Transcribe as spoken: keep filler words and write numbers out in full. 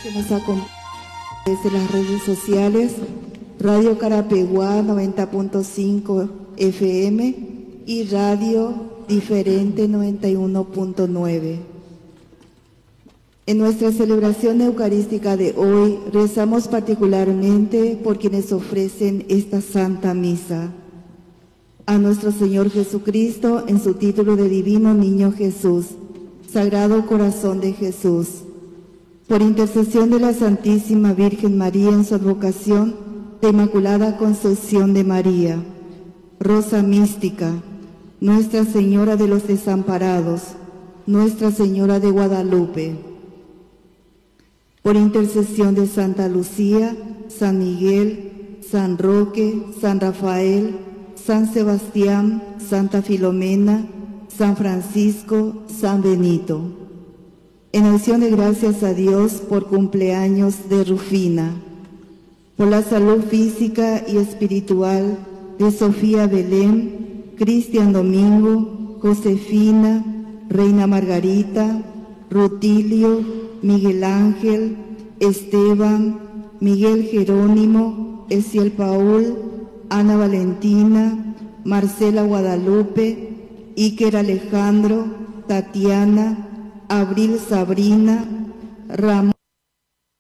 que nos acompañan desde las redes sociales, Radio Carapeguá noventa punto cinco F M y Radio Diferente noventa y uno punto nueve. En nuestra celebración eucarística de hoy, rezamos particularmente por quienes ofrecen esta Santa Misa. A nuestro Señor Jesucristo, en su título de Divino Niño Jesús, Sagrado Corazón de Jesús, por intercesión de la Santísima Virgen María en su advocación de Inmaculada Concepción de María, Rosa Mística, Nuestra Señora de los Desamparados, Nuestra Señora de Guadalupe, por intercesión de Santa Lucía, San Miguel, San Roque, San Rafael, San Sebastián, Santa Filomena, San Francisco, San Benito. En acción de gracias a Dios por cumpleaños de Rufina, por la salud física y espiritual de Sofía Belén, Cristian Domingo, Josefina, Reina Margarita, Rutilio, Miguel Ángel, Esteban, Miguel Jerónimo, Esiel Paul, Ana Valentina, Marcela Guadalupe, Iker Alejandro, Tatiana, Abril Sabrina, Ramón